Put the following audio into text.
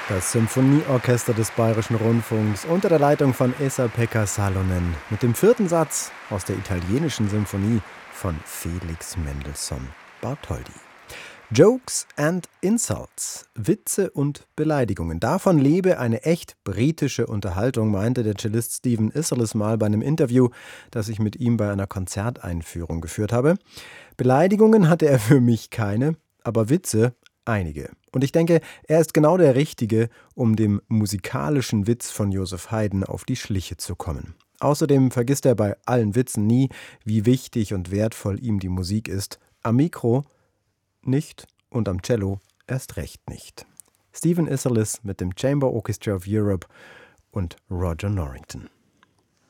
Das Symphonieorchester des Bayerischen Rundfunks unter der Leitung von Esa-Pekka Salonen mit dem 4. Satz aus der italienischen Symphonie von Felix Mendelssohn Bartholdy. Jokes and Insults, Witze und Beleidigungen. Davon lebe eine echt britische Unterhaltung, meinte der Cellist Stephen Isserlis mal bei einem Interview, das ich mit ihm bei einer Konzerteinführung geführt habe. Beleidigungen hatte er für mich keine, aber Witze einige. Und ich denke, er ist genau der Richtige, um dem musikalischen Witz von Joseph Haydn auf die Schliche zu kommen. Außerdem vergisst er bei allen Witzen nie, wie wichtig und wertvoll ihm die Musik ist. Am Mikro nicht und am Cello erst recht nicht. Stephen Isserlis mit dem Chamber Orchestra of Europe und Roger Norrington.